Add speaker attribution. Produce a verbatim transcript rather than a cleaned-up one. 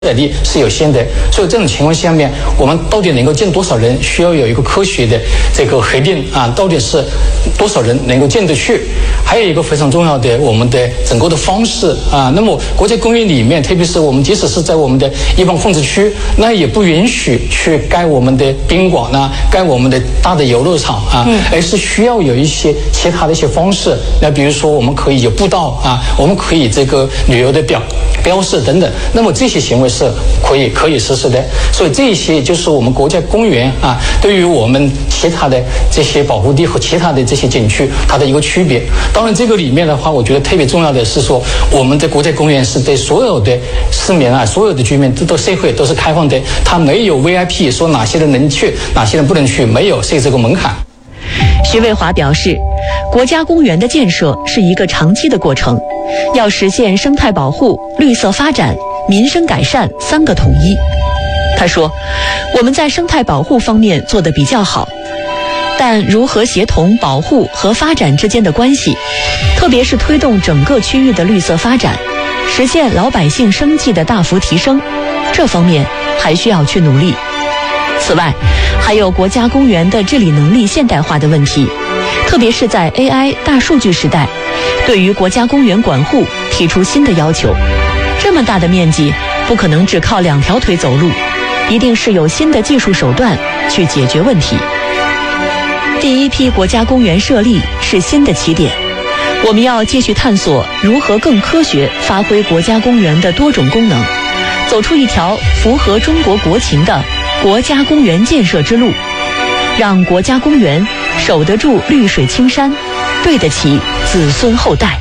Speaker 1: 载力是有限的，所以这种情况下面，我们到底能够建多少人，需要有一个科学的这个核定啊，到底是多少人能够建得去？还有一个非常重要的，我们的整个的方式啊。那么国家公园里面，特别是我们即使是在我们的一般控制区，那也不允许去盖我们的宾馆啊，盖我们的大的游乐场啊，嗯、而是需要有一些其他的一些方式。那比如说，我们可以有步道啊，我们可以这个旅游的标标示等等。那么这些行为是可以可以实施的，所以这些就是我们国家公园啊，对于我们其他的这些保护地和其他的这些景区，它的一个区别。当然，这个里面的话，我觉得特别重要的是说，我们的国家公园是对所有的市民啊，所有的居民都都社会都是开放的，它没有 V I P 说哪些人能去，哪些人不能去，没有设这个门槛。
Speaker 2: 徐卫华表示，国家公园的建设是一个长期的过程，要实现生态保护、绿色发展、民生改善三个统一。他说，我们在生态保护方面做得比较好，但如何协同保护和发展之间的关系，特别是推动整个区域的绿色发展，实现老百姓生计的大幅提升，这方面还需要去努力。此外，还有国家公园的治理能力现代化的问题，特别是在 A I 大数据时代，对于国家公园管护提出新的要求。这么大的面积，不可能只靠两条腿走路，一定是有新的技术手段去解决问题。第一批国家公园设立是新的起点，我们要继续探索如何更科学发挥国家公园的多种功能，走出一条符合中国国情的国家公园建设之路，让国家公园守得住绿水青山，对得起子孙后代。